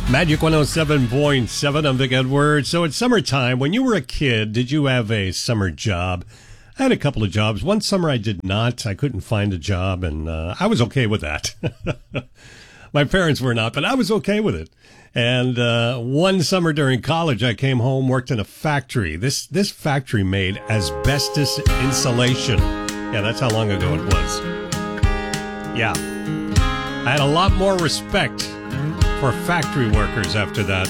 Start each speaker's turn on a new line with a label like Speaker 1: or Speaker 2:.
Speaker 1: Magic 107.7, I'm Vic Edwards. So it's summertime. When you were a kid, did you have a summer job? I had a couple of jobs. One summer I did not. I couldn't find a job, and I was okay with that. My parents were not, but I was okay with it. And one summer during college, I came home, worked in a factory. This factory made asbestos insulation. Yeah, that's how long ago it was. Yeah. I had a lot more respect for factory workers after that.